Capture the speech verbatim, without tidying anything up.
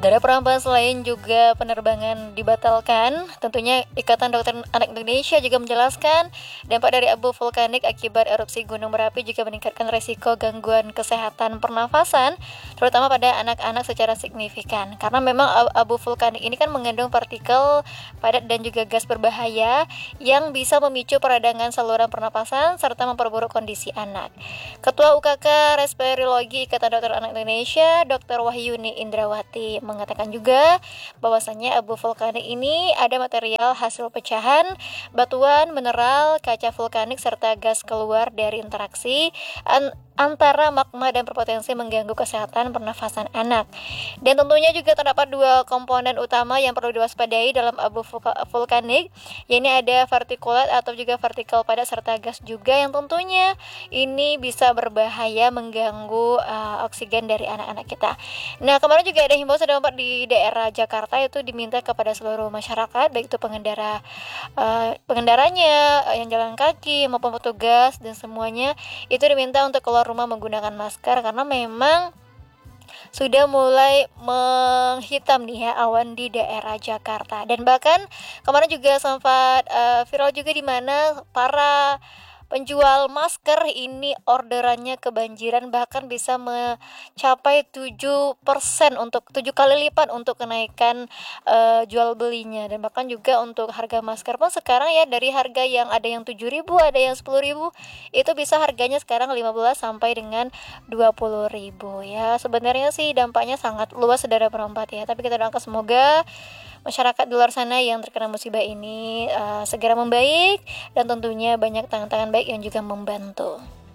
Saudara, perambahan lain juga penerbangan dibatalkan. Tentunya Ikatan Dokter Anak Indonesia juga menjelaskan dampak dari abu vulkanik akibat erupsi Gunung Merapi juga meningkatkan risiko gangguan kesehatan pernafasan, terutama pada anak-anak secara signifikan. Karena memang abu vulkanik ini kan mengandung partikel padat dan juga gas berbahaya yang bisa memicu peradangan saluran pernapasan serta memperburuk kondisi anak. Ketua U K K Respirologi Ikatan Dokter Anak Indonesia, Dokter Wahyuni Indrawati, mengatakan juga bahwasannya abu vulkanik ini ada material hasil pecahan batuan, mineral, kaca vulkanik serta gas keluar dari interaksi an- antara magma dan berpotensi mengganggu kesehatan pernafasan anak. Dan tentunya juga terdapat dua komponen utama yang perlu diwaspadai dalam abu vulkanik, yaitu ada partikulat atau juga partikel padat serta gas juga yang tentunya ini bisa berbahaya mengganggu uh, oksigen dari anak-anak kita. Nah, kemarin juga ada himbauan sedang di daerah Jakarta itu diminta kepada seluruh masyarakat, baik itu pengendara uh, pengendaranya, uh, yang jalan kaki maupun petugas dan semuanya itu diminta untuk keluar rumah menggunakan masker karena memang sudah mulai menghitam nih ya awan di daerah Jakarta. Dan bahkan kemarin juga sempat uh, viral juga di mana para penjual masker ini orderannya kebanjiran, bahkan bisa mencapai tujuh persen untuk tujuh kali lipat untuk kenaikan uh, jual belinya. Dan bahkan juga untuk harga masker pun sekarang ya dari harga yang ada yang tujuh ribu, ada yang sepuluh ribu, itu bisa harganya sekarang lima belas sampai dengan dua puluh ribu ya. Sebenarnya sih dampaknya sangat luas saudara perempat ya, tapi kita doakan semoga masyarakat di luar sana yang terkena musibah ini uh, segera membaik dan tentunya banyak tangan-tangan baik yang juga membantu.